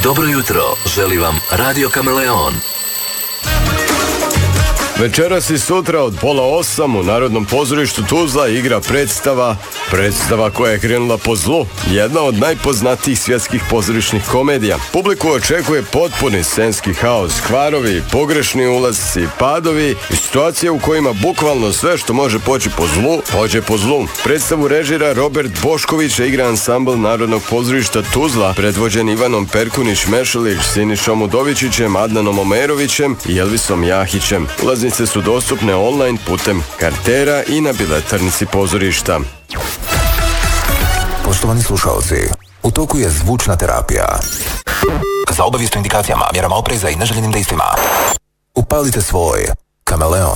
Dobro jutro, želi vam Radio Kameleon. Večeras i sutra od 7:30 u Narodnom pozorištu Tuzla igra predstava koja je krenula po zlu, jedna od najpoznatijih svjetskih pozorišnih komedija. Publiku očekuje potpuni scenski haos, kvarovi, pogrešni ulasci, padovi i situacije u kojima bukvalno sve što može poći po zlu. Predstavu režira Robert Bošković, igra ansambl Narodnog pozorišta Tuzla, predvođen Ivanom Perkunić-Mešalić, Sinišom Udovičićem, Adnanom Omerovićem i Elvisom Jahićem. Ulaznice su dostupne online putem kartera i na biletarnici pozorišta. Poštovani slušalci, u toku je zvučna terapija. Za obavijest o indikacijama, mjerama opreza i neželjenim dejstvima upalite svoj Kameleon.